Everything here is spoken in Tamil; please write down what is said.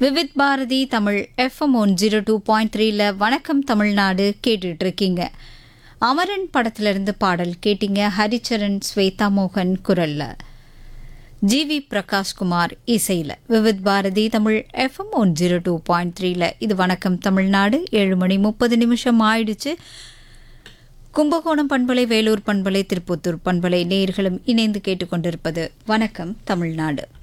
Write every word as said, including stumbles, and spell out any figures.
Vividh Bharathi Tamil FM one zero two point த்ரீல வணக்கம் தமிழ்நாடு கேட்டுட்டு இருக்கீங்க. அமரன் படத்திலிருந்து பாடல் கேட்டீங்க. ஹரிச்சரன் ஸ்வேதா மோகன் குரல்ல, ஜி வி பிரகாஷ்குமார் இசையில். Vividh Bharathi Tamil FM one zero two point த்ரீல இது வணக்கம் தமிழ்நாடு. ஏழு மணி முப்பது நிமிஷம் ஆயிடுச்சு. கும்பகோணம் பண்பலை, வேலூர் பண்பலை, திருப்பத்தூர் பண்பலை நேயர்களும் இணைந்து கேட்டுக்கொண்டிருப்பது வணக்கம் தமிழ்நாடு.